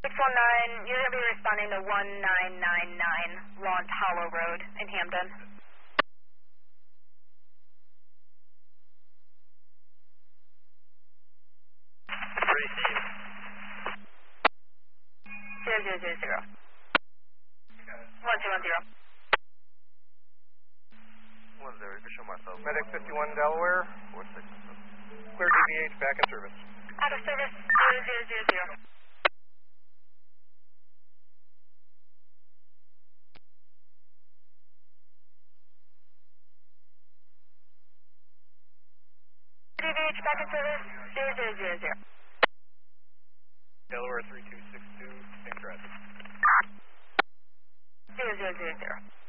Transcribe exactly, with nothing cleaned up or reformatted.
six one nine, you're going to be responding to one nine nine nine Launch Hollow Road in Hampton. Receive. Zero zero zero zero. One two one zero. One zero, you can show myself. Medic fifty-one Delaware. Four six. Clear D V H, back in service. Out of service, zero zero zero zero. D V H back in service, zero zero zero zero. Delaware three two six two, same traffic. Zero zero zero zero.